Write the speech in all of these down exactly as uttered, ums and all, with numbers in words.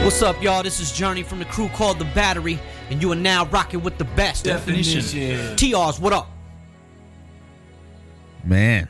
What's up, y'all? This is Journey from the crew called The Battery, and you are now rocking with the best. Definition. T Rs, what up? Man,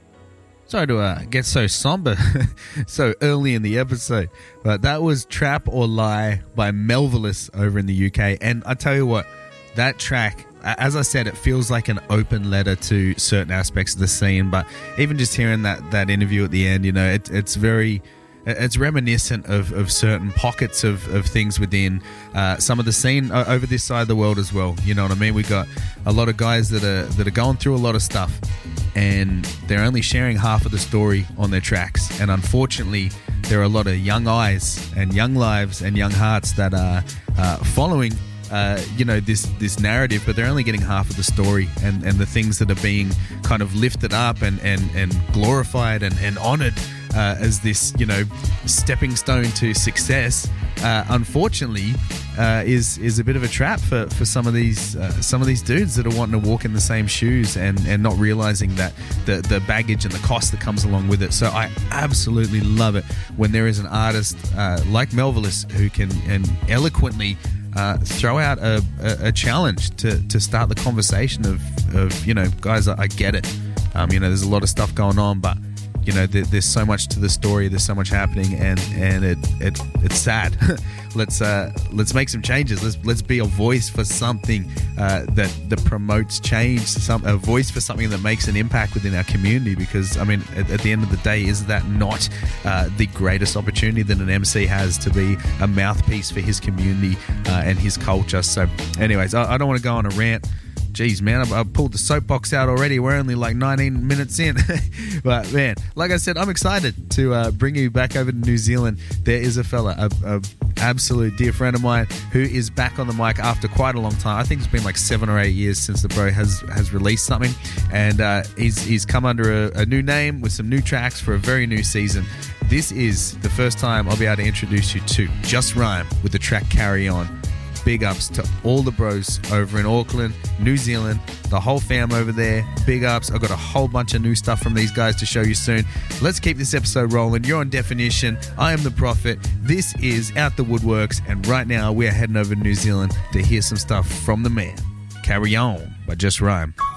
sorry to uh, get so somber so early in the episode, but that was Trap or Lie by Melvillous over in the U K. And I tell you what, that track, as I said, it feels like an open letter to certain aspects of the scene. But even just hearing that that interview at the end, you know, it, it's very... It's reminiscent of, of certain pockets of, of things within uh, some of the scene over this side of the world as well. You know what I mean? We've got a lot of guys that are that are going through a lot of stuff, and they're only sharing half of the story on their tracks. And unfortunately, there are a lot of young eyes and young lives and young hearts that are uh, following Uh, you know, this this narrative, but they're only getting half of the story, and, and the things that are being kind of lifted up and, and, and glorified and, and honored uh, as this, you know, stepping stone to success, uh, unfortunately, uh, is is a bit of a trap for, for some of these uh, some of these dudes that are wanting to walk in the same shoes and, and not realizing that the, the baggage and the cost that comes along with it. So I absolutely love it when there is an artist uh, like Melvillous who can and eloquently Uh, throw out a, a, a challenge to, to start the conversation of, of you know, guys, I, I get it. Um, you know, there's a lot of stuff going on, but, you know, there, there's so much to the story. There's so much happening, and, and it, it it's sad. let's uh, let's make some changes. Let's let's be a voice for something uh, that that promotes change. Some a voice for something that makes an impact within our community. Because I mean, at, at the end of the day, is that not uh, the greatest opportunity that an M C has to be a mouthpiece for his community uh, and his culture? So, anyways, I, I don't want to go on a rant. Jeez, man, I've, I've pulled the soapbox out already. We're only like nineteen minutes in. But, man, like I said, I'm excited to uh, bring you back over to New Zealand. There is a fella, a, a absolute dear friend of mine, who is back on the mic after quite a long time. I think it's been like seven or eight years since the bro has, has released something. And uh, he's, he's come under a, a new name with some new tracks for a very new season. This is the first time I'll be able to introduce you to Just Rhyme with the track Carry On. Big ups to all the bros over in Auckland, New Zealand, the whole fam over there. Big ups. I've got a whole bunch of new stuff from these guys to show you soon. Let's keep this episode rolling. You're on Definition. I am the Prophet. This is Out the Woodworks. And right now we are heading over to New Zealand to hear some stuff from the man. Carry On by Just Rhyme.